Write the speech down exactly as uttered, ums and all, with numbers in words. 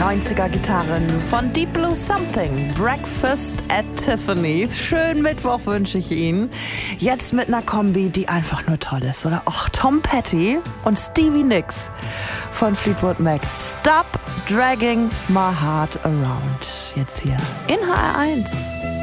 neunziger Gitarren von Deep Blue Something, Breakfast at Tiffany's. Schönen Mittwoch wünsche ich Ihnen. Jetzt mit einer Kombi, die einfach nur toll ist, oder? Och, Tom Petty und Stevie Nicks von Fleetwood Mac. Stop Dragging My Heart Around. Jetzt hier in H R eins.